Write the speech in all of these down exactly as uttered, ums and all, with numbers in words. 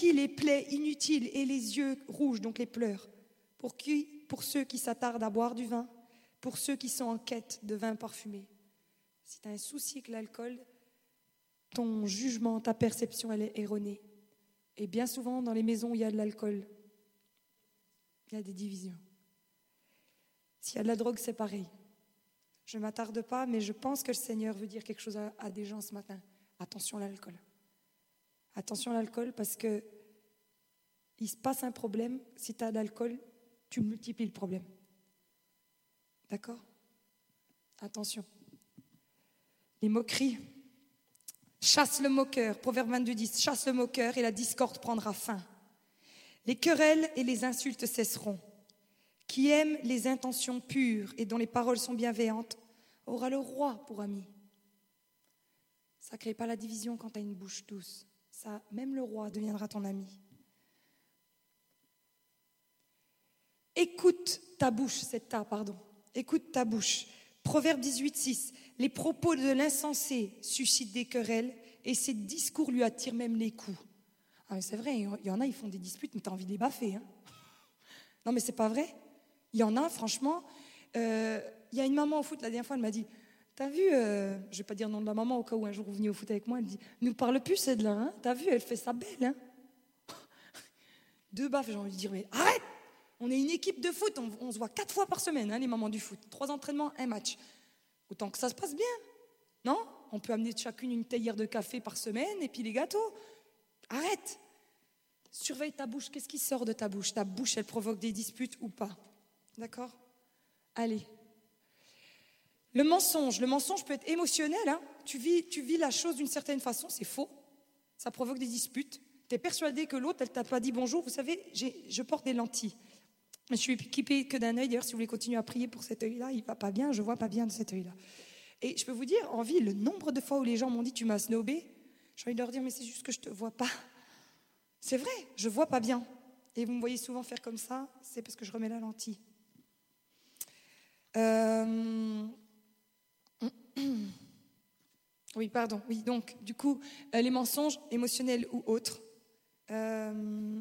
qui les plaies inutiles et les yeux rouges, donc les pleurs? Pour qui? Pour ceux qui s'attardent à boire du vin, pour ceux qui sont en quête de vin parfumé. Si tu as un souci avec l'alcool, ton jugement, ta perception, elle est erronée. Et bien souvent, dans les maisons où il y a de l'alcool, il y a des divisions. S'il y a de la drogue, c'est pareil. Je ne m'attarde pas, mais je pense que le Seigneur veut dire quelque chose à, à des gens ce matin. Attention à l'alcool. Attention à l'alcool parce que il se passe un problème. Si tu as de l'alcool, tu multiplies le problème. D'accord? Attention. Les moqueries. Chasse le moqueur. Proverbe vingt-deux dix. Chasse le moqueur et la discorde prendra fin. Les querelles et les insultes cesseront. Qui aime les intentions pures et dont les paroles sont bienveillantes aura le roi pour ami. Ça ne crée pas la division quand tu as une bouche douce. Ça, même le roi deviendra ton ami. Écoute ta bouche, c'est ta, pardon. Écoute ta bouche. Proverbe dix-huit six. Les propos de l'insensé suscitent des querelles et ses discours lui attirent même les coups. Ah mais c'est vrai, il y en a, ils font des disputes, mais tu as envie de les baffer. Hein. Non mais c'est pas vrai. Il y en a, franchement. Euh, il y a une maman au foot, la dernière fois, elle m'a dit, t'as vu, euh, je vais pas dire le nom de la maman, au cas où un jour vous venez au foot avec moi, elle me dit, nous parle plus celle-là, hein, t'as vu, elle fait ça belle. Hein. Deux baffes, j'ai envie de dire, mais arrête. On est une équipe de foot, on, on se voit quatre fois par semaine, hein, les mamans du foot. Trois entraînements, un match. Autant que ça se passe bien, non? On peut amener chacune une théière de café par semaine et puis les gâteaux. Arrête. Surveille ta bouche, qu'est-ce qui sort de ta bouche? Ta bouche, elle provoque des disputes ou pas? D'accord? Allez. Le mensonge, le mensonge peut être émotionnel. Hein? Tu vis, tu vis la chose d'une certaine façon, c'est faux. Ça provoque des disputes. Tu es persuadé que l'autre, elle t'a pas dit bonjour. Vous savez, j'ai, je porte des lentilles. Je suis équipée que d'un œil. D'ailleurs, si vous voulez continuer à prier pour cet œil-là, il ne va pas bien, je ne vois pas bien de cet œil-là. Et je peux vous dire, en vie, le nombre de fois où les gens m'ont dit tu m'as snobé, j'ai envie de leur dire mais c'est juste que je ne te vois pas. C'est vrai, je ne vois pas bien. Et vous me voyez souvent faire comme ça, c'est parce que je remets la lentille. Euh... Oui, pardon. Oui, donc, du coup, euh, les mensonges émotionnels ou autres. Euh...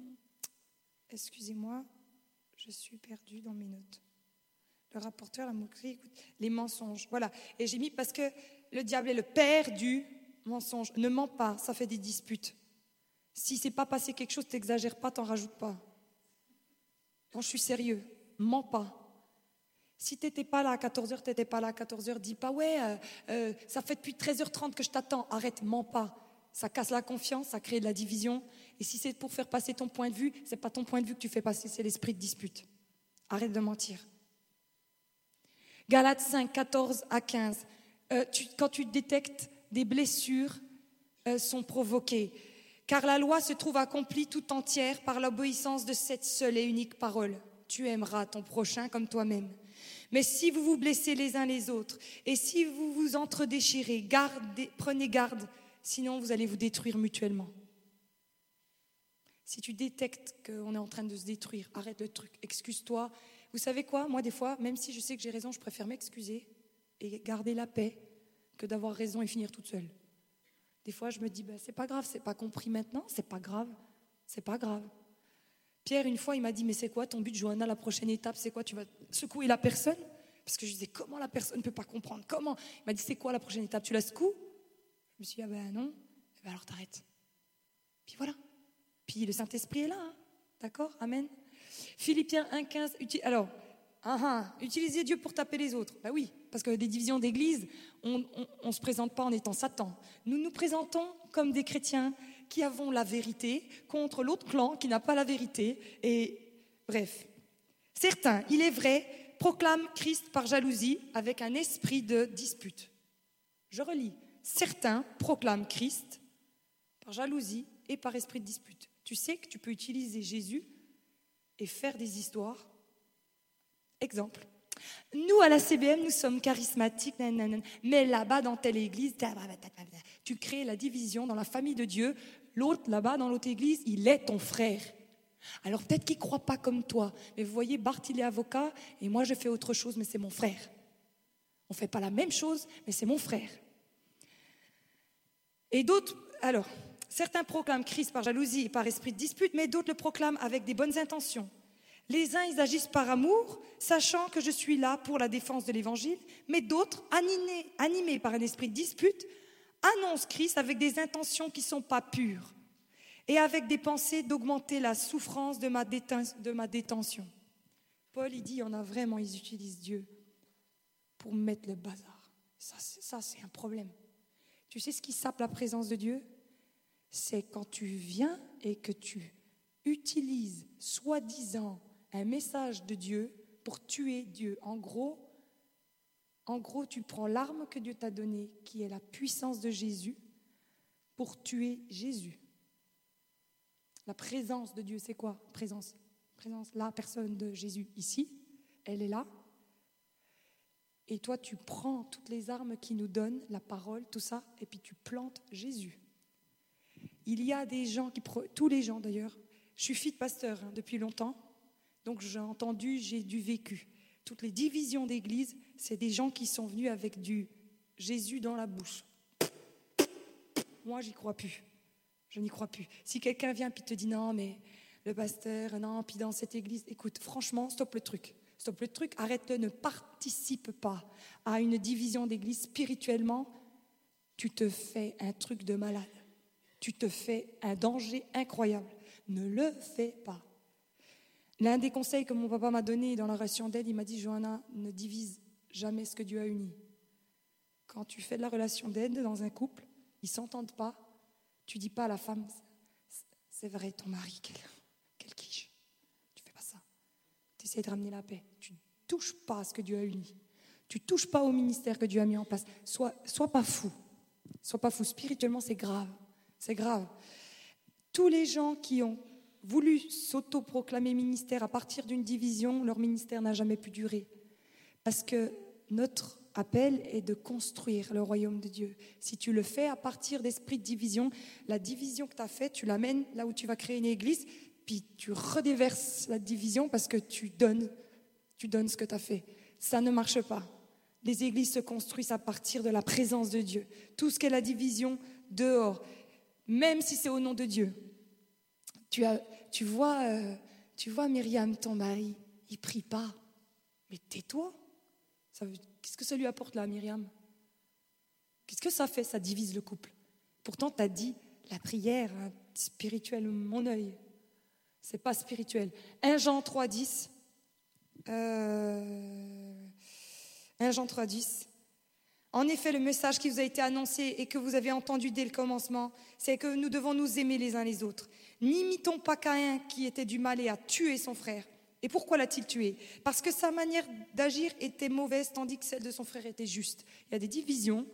Excusez-moi, je suis perdue dans mes notes. Le rapporteur, la moquerie, écoute, les mensonges. Voilà. Et j'ai mis parce que le diable est le père du mensonge. Ne mens pas, ça fait des disputes. Si c'est pas passé quelque chose, t'exagères pas, t'en rajoutes pas. Quand je suis sérieux, mens pas. Si tu n'étais pas là à quatorze heures, tu n'étais pas là à quatorze heures, dis pas ouais, euh, euh, ça fait depuis treize heures trente que je t'attends. Arrête, mens pas. Ça casse la confiance, ça crée de la division. Et si c'est pour faire passer ton point de vue, ce n'est pas ton point de vue que tu fais passer, c'est l'esprit de dispute. Arrête de mentir. Galates cinq, quatorze à quinze. Euh, tu, quand tu détectes des blessures euh, sont provoquées. Car la loi se trouve accomplie tout entière par l'obéissance de cette seule et unique parole. Tu aimeras ton prochain comme toi-même. Mais si vous vous blessez les uns les autres, et si vous vous entre-déchirez, gardez, prenez garde, sinon vous allez vous détruire mutuellement. Si tu détectes qu'on est en train de se détruire, arrête le truc, excuse-toi. Vous savez quoi? Moi, des fois, même si je sais que j'ai raison, je préfère m'excuser et garder la paix que d'avoir raison et finir toute seule. Des fois, je me dis, ben, c'est pas grave, c'est pas compris maintenant, c'est pas grave, c'est pas grave. Pierre, une fois, il m'a dit, mais c'est quoi ton but, Johanna, la prochaine étape, c'est quoi? Tu vas secouer la personne? Parce que je disais, comment la personne ne peut pas comprendre? Comment? Il m'a dit, c'est quoi la prochaine étape? Tu la secoues? Je me suis dit, ah ben non. Eh ben alors t'arrêtes. Puis voilà. Puis le Saint-Esprit est là, hein. D'accord? Amen. Philippiens un quinze, uti- alors, ah, ah, utilisez Dieu pour taper les autres. Ben oui, parce que des divisions d'église, on ne se présente pas en étant Satan. Nous nous présentons comme des chrétiens qui avons la vérité contre l'autre clan qui n'a pas la vérité. Et bref, certains, il est vrai, proclament Christ par jalousie avec un esprit de dispute. Je relis. Certains proclament Christ par jalousie et par esprit de dispute. Tu sais que tu peux utiliser Jésus et faire des histoires. Exemple. Nous, à la C B M, nous sommes charismatiques, nanana, mais là-bas, dans telle église, tu crées la division dans la famille de Dieu. L'autre, là-bas, dans l'autre église, il est ton frère. Alors peut-être qu'il ne croit pas comme toi, mais vous voyez, Bart, il est avocat, et moi, je fais autre chose, mais c'est mon frère. On ne fait pas la même chose, mais c'est mon frère. Et d'autres, alors, Certains proclament Christ par jalousie et par esprit de dispute, mais d'autres le proclament avec des bonnes intentions. Les uns, ils agissent par amour, sachant que je suis là pour la défense de l'évangile, mais d'autres, animés, animés par un esprit de dispute, annoncent Christ avec des intentions qui ne sont pas pures et avec des pensées d'augmenter la souffrance de ma, déten- de ma détention. Paul, il dit, il y en a vraiment, ils utilisent Dieu pour mettre le bazar. Ça, c'est, ça, c'est un problème. Tu sais ce qui sape la présence de Dieu ? C'est quand tu viens et que tu utilises, soi-disant, un message de Dieu pour tuer Dieu. En gros, en gros, tu prends l'arme que Dieu t'a donnée, qui est la puissance de Jésus, pour tuer Jésus. La présence de Dieu, c'est quoi ? Présence. Présence, la personne de Jésus ici, elle est là. Et toi, tu prends toutes les armes qu'il nous donne, la parole, tout ça, et puis tu plantes Jésus. Il y a des gens, qui, tous les gens d'ailleurs, je suis fille de pasteur hein, depuis longtemps, donc j'ai entendu, j'ai du vécu. Toutes les divisions d'église, c'est des gens qui sont venus avec du Jésus dans la bouche. Moi, j'y crois plus. Je n'y crois plus. Si quelqu'un vient et te dit non, mais le pasteur, non, puis dans cette église, écoute, franchement, stop le truc. Stop le truc, arrête-le, ne participe pas à une division d'église spirituellement. Tu te fais un truc de malade. Tu te fais un danger incroyable. Ne le fais pas. L'un des conseils que mon papa m'a donné dans la relation d'aide, il m'a dit, Johanna, ne divise jamais ce que Dieu a uni. Quand tu fais de la relation d'aide dans un couple, ils ne s'entendent pas, tu ne dis pas à la femme, c'est vrai, ton mari, quel, quel quiche. Tu ne fais pas ça. Tu essaies de ramener la paix. Tu ne touches pas à ce que Dieu a uni. Tu ne touches pas au ministère que Dieu a mis en place. Sois, sois pas fou. Sois pas fou. Spirituellement, c'est grave. C'est grave. Tous les gens qui ont voulu s'autoproclamer ministère à partir d'une division, leur ministère n'a jamais pu durer. Parce que notre appel est de construire le royaume de Dieu. Si tu le fais à partir d'esprit de division, la division que tu as faite, tu l'amènes là où tu vas créer une église, puis tu redéverses la division parce que tu donnes, tu donnes ce que tu as fait. Ça ne marche pas. Les églises se construisent à partir de la présence de Dieu. Tout ce qu'est la division, dehors. Même si c'est au nom de Dieu. Tu, as, tu, vois, euh, tu vois Myriam, ton mari, il ne prie pas. Mais tais-toi. Ça veut, qu'est-ce que ça lui apporte là, Myriam ? Qu'est-ce que ça fait ? Ça divise le couple. Pourtant, tu as dit, la prière hein, spirituelle, mon œil. Ce n'est pas spirituel. un Jean trois dix. Euh, un Jean trois dix. En effet, le message qui vous a été annoncé et que vous avez entendu dès le commencement, c'est que nous devons nous aimer les uns les autres. N'imitons pas Caïn qui était du mal et a tué son frère. Et pourquoi l'a-t-il tué ? Parce que sa manière d'agir était mauvaise, tandis que celle de son frère était juste. Il y a des divisions.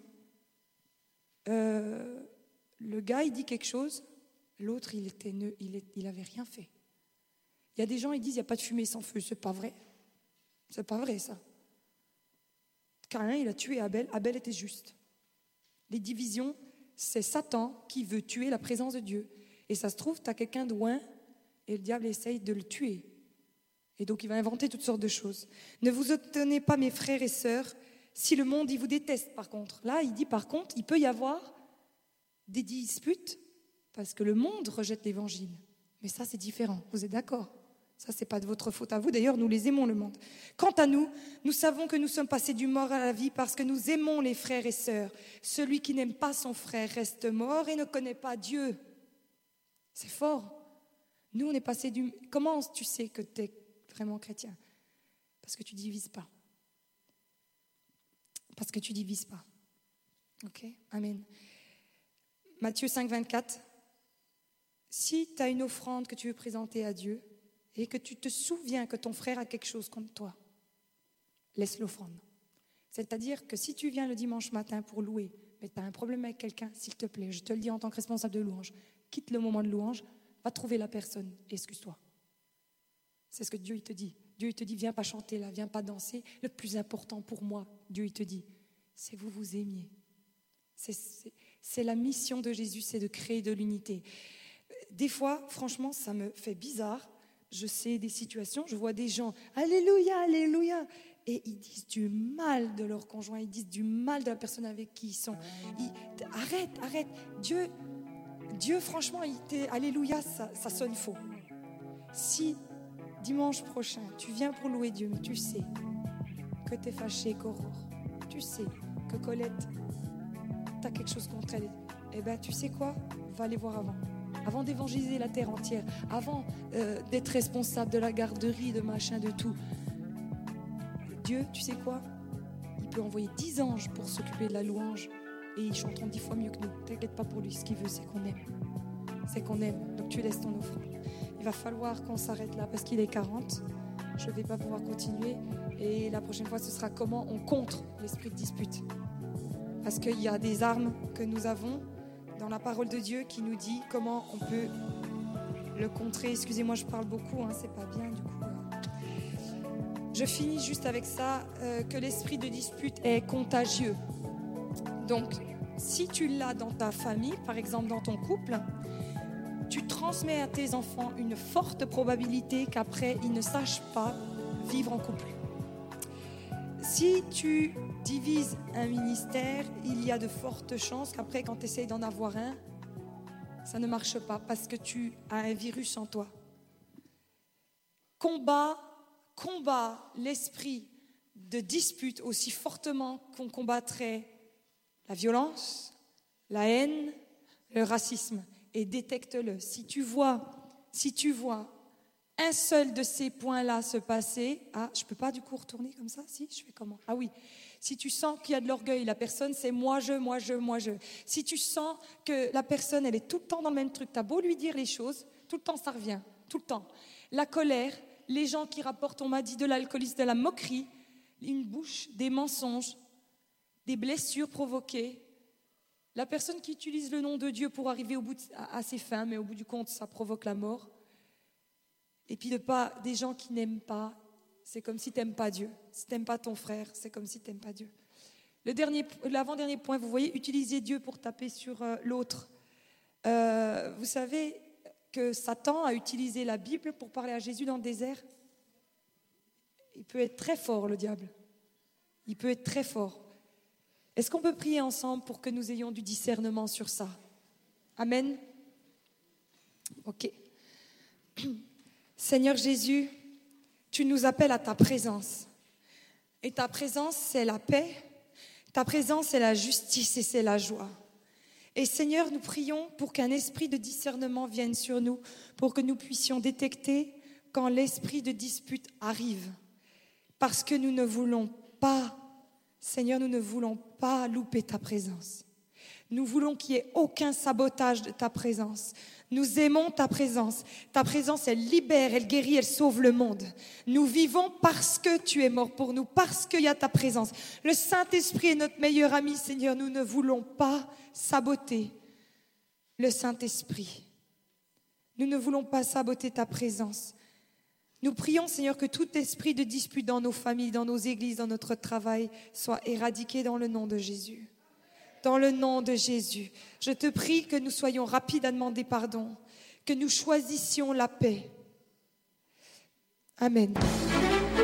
Euh, le gars, il dit quelque chose, l'autre, il était ne, il, est, il avait rien fait. Il y a des gens, ils disent, il n'y a pas de fumée sans feu. C'est pas vrai. C'est pas vrai, ça. Caïn, il a tué Abel. Abel était juste. Les divisions, c'est Satan qui veut tuer la présence de Dieu. Et ça se trouve, tu as quelqu'un de loin et le diable essaye de le tuer. Et donc, il va inventer toutes sortes de choses. Ne vous étonnez pas, mes frères et sœurs, si le monde, il vous déteste, par contre. Là, il dit, par contre, il peut y avoir des disputes parce que le monde rejette l'évangile. Mais ça, c'est différent. Vous êtes d'accord ? Ça, ce n'est pas de votre faute à vous. D'ailleurs, nous les aimons, le monde. Quant à nous, nous savons que nous sommes passés du mort à la vie parce que nous aimons les frères et sœurs. Celui qui n'aime pas son frère reste mort et ne connaît pas Dieu. C'est fort. Nous, on est passé du... Comment tu sais que tu es vraiment chrétien ? Parce que tu ne divises pas. Parce que tu ne divises pas. Ok ? Amen. Matthieu cinq, vingt-quatre. Si tu as une offrande que tu veux présenter à Dieu, et que tu te souviens que ton frère a quelque chose contre toi, laisse l'offrande. C'est-à-dire que si tu viens le dimanche matin pour louer, mais tu as un problème avec quelqu'un, s'il te plaît, je te le dis en tant que responsable de louange, quitte le moment de louange, va trouver la personne et excuse-toi. C'est ce que Dieu il te dit. Dieu il te dit, viens pas chanter là, viens pas danser. Le plus important pour moi, Dieu il te dit, c'est que vous vous aimiez. C'est, c'est, c'est la mission de Jésus, c'est de créer de l'unité. Des fois, franchement, ça me fait bizarre. Je sais des situations, je vois des gens, alléluia, alléluia, et ils disent du mal de leur conjoint, ils disent du mal de la personne avec qui ils sont. Ils, arrête, arrête. Dieu, Dieu, franchement, il t'est, alléluia, ça, ça sonne faux. Si dimanche prochain, tu viens pour louer Dieu, mais tu sais que tu es fâché, qu'Aurore, tu sais que Colette, tu as quelque chose contre elle, eh bien, tu sais quoi? Va aller voir avant. Avant d'évangéliser la terre entière, avant euh, d'être responsable de la garderie, de machin, de tout. Dieu, tu sais quoi? Il peut envoyer dix anges pour s'occuper de la louange et ils chanteront dix fois mieux que nous. T'inquiète pas pour lui, ce qu'il veut, c'est qu'on aime. C'est qu'on aime, donc tu laisses ton offrande. Il va falloir qu'on s'arrête là parce qu'il est quarante. Je ne vais pas pouvoir continuer. Et la prochaine fois, ce sera comment on contre l'esprit de dispute. Parce qu'il y a des armes que nous avons dans la parole de Dieu qui nous dit comment on peut le contrer. Excusez-moi, je parle beaucoup, hein, c'est pas bien du coup. Je finis juste avec ça, euh, que l'esprit de dispute est contagieux. Donc, si tu l'as dans ta famille, par exemple dans ton couple, tu transmets à tes enfants une forte probabilité qu'après, ils ne sachent pas vivre en couple. Si tu divises un ministère, il y a de fortes chances qu'après, quand tu essayes d'en avoir un, ça ne marche pas parce que tu as un virus en toi. Combat, combat l'esprit de dispute aussi fortement qu'on combattrait la violence, la haine, le racisme. Et détecte-le. Si tu vois, si tu vois un seul de ces points-là se passer, ah, je ne peux pas du coup retourner comme ça, si, je fais comment? Ah oui, si tu sens qu'il y a de l'orgueil, la personne c'est moi, je, moi, je, moi, je. Si tu sens que la personne, elle est tout le temps dans le même truc, tu as beau lui dire les choses, tout le temps ça revient, tout le temps. La colère, les gens qui rapportent, on m'a dit de l'alcoolisme, de la moquerie, une bouche, des mensonges, des blessures provoquées. La personne qui utilise le nom de Dieu pour arriver au bout de, à, à ses fins, mais au bout du compte, ça provoque la mort. Et puis de pas, des gens qui n'aiment pas, c'est comme si tu n'aimes pas Dieu. Si tu n'aimes pas ton frère, c'est comme si tu n'aimes pas Dieu. Le dernier, l'avant-dernier point, vous voyez, utiliser Dieu pour taper sur euh, l'autre. Euh, vous savez que Satan a utilisé la Bible pour parler à Jésus dans le désert. Il peut être très fort, le diable. Il peut être très fort. Est-ce qu'on peut prier ensemble pour que nous ayons du discernement sur ça? Amen. Ok. Seigneur Jésus, tu nous appelles à ta présence. Et ta présence, c'est la paix. Ta présence, c'est la justice et c'est la joie. Et Seigneur, nous prions pour qu'un esprit de discernement vienne sur nous, pour que nous puissions détecter quand l'esprit de dispute arrive. Parce que nous ne voulons pas, Seigneur, nous ne voulons pas louper ta présence. Nous voulons qu'il n'y ait aucun sabotage de ta présence. Nous aimons ta présence. Ta présence, elle libère, elle guérit, elle sauve le monde. Nous vivons parce que tu es mort pour nous, parce qu'il y a ta présence. Le Saint-Esprit est notre meilleur ami, Seigneur. Nous ne voulons pas saboter le Saint-Esprit. Nous ne voulons pas saboter ta présence. Nous prions, Seigneur, que tout esprit de dispute dans nos familles, dans nos églises, dans notre travail, soit éradiqué dans le nom de Jésus. Dans le nom de Jésus, je te prie que nous soyons rapides à demander pardon, que nous choisissions la paix. Amen.